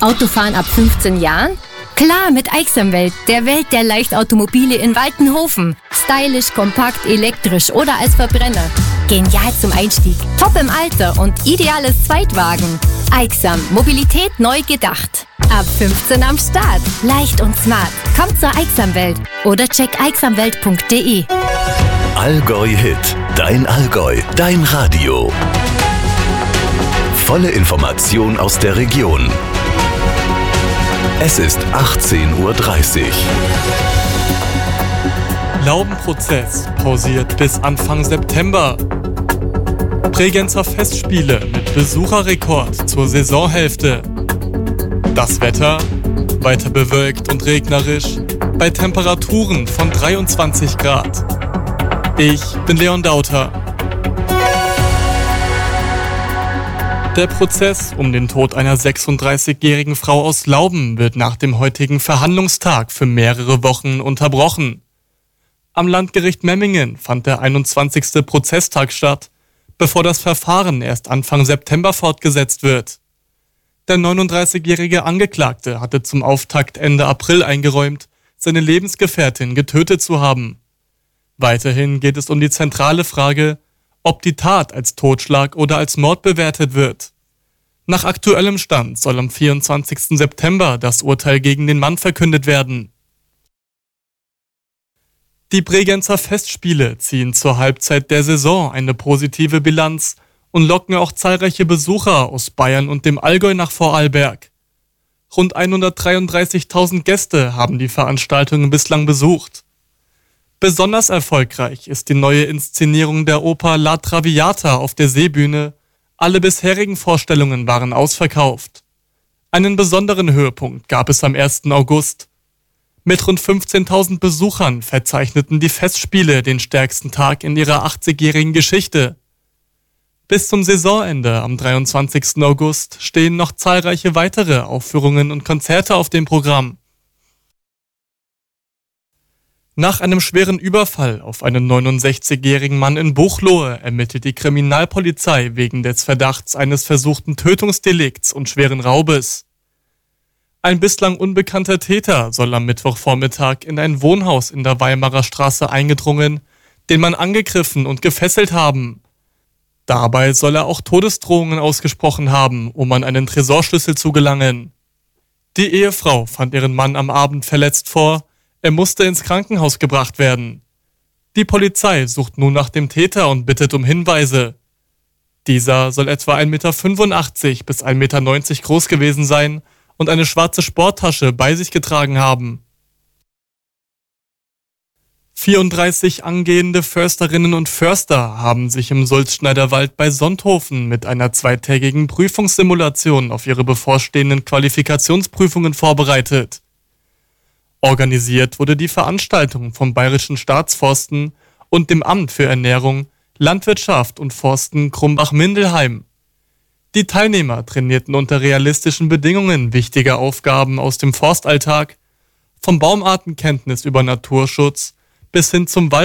Autofahren ab 15 Jahren? Klar, mit Aixamwelt, der Welt der Leichtautomobile in Waltenhofen. Stylisch, kompakt, elektrisch oder als Verbrenner. Genial zum Einstieg, top im Alter und ideales Zweitwagen. Aixam, Mobilität neu gedacht. Ab 15 am Start. Leicht und smart. Kommt zur Aixamwelt oder check aixamwelt.de. Allgäu Hit. Dein Allgäu. Dein Radio. Volle Information aus der Region. Es ist 18:30 Uhr. Laubenprozess pausiert bis Anfang September. Bregenzer Festspiele mit Besucherrekord zur Saisonhälfte. Das Wetter? Weiter bewölkt und regnerisch, bei Temperaturen von 23 Grad. Ich bin Leon Dauter. Der Prozess um den Tod einer 36-jährigen Frau aus Lauben wird nach dem heutigen Verhandlungstag für mehrere Wochen unterbrochen. Am Landgericht Memmingen fand der 21. Prozesstag statt, bevor das Verfahren erst Anfang September fortgesetzt wird. Der 39-jährige Angeklagte hatte zum Auftakt Ende April eingeräumt, seine Lebensgefährtin getötet zu haben. Weiterhin geht es um die zentrale Frage, ob die Tat als Totschlag oder als Mord bewertet wird. Nach aktuellem Stand soll am 24. September das Urteil gegen den Mann verkündet werden. Die Bregenzer Festspiele ziehen zur Halbzeit der Saison eine positive Bilanz und locken auch zahlreiche Besucher aus Bayern und dem Allgäu nach Vorarlberg. Rund 133.000 Gäste haben die Veranstaltungen bislang besucht. Besonders erfolgreich ist die neue Inszenierung der Oper La Traviata auf der Seebühne. Alle bisherigen Vorstellungen waren ausverkauft. Einen besonderen Höhepunkt gab es am 1. August. Mit rund 15.000 Besuchern verzeichneten die Festspiele den stärksten Tag in ihrer 80-jährigen Geschichte. Bis zum Saisonende am 23. August stehen noch zahlreiche weitere Aufführungen und Konzerte auf dem Programm. Nach einem schweren Überfall auf einen 69-jährigen Mann in Buchloe ermittelt die Kriminalpolizei wegen des Verdachts eines versuchten Tötungsdelikts und schweren Raubes. Ein bislang unbekannter Täter soll am Mittwochvormittag in ein Wohnhaus in der Weimarer Straße eingedrungen, den Mann angegriffen und gefesselt haben. Dabei soll er auch Todesdrohungen ausgesprochen haben, um an einen Tresorschlüssel zu gelangen. Die Ehefrau fand ihren Mann am Abend verletzt vor. Er musste ins Krankenhaus gebracht werden. Die Polizei sucht nun nach dem Täter und bittet um Hinweise. Dieser soll etwa 1,85 Meter bis 1,90 Meter groß gewesen sein und eine schwarze Sporttasche bei sich getragen haben. 34 angehende Försterinnen und Förster haben sich im Sulzschneiderwald bei Sonthofen mit einer zweitägigen Prüfungssimulation auf ihre bevorstehenden Qualifikationsprüfungen vorbereitet. Organisiert wurde die Veranstaltung vom Bayerischen Staatsforsten und dem Amt für Ernährung, Landwirtschaft und Forsten Krumbach-Mindelheim. Die Teilnehmer trainierten unter realistischen Bedingungen wichtige Aufgaben aus dem Forstalltag, vom Baumartenkenntnis über Naturschutz bis hin zum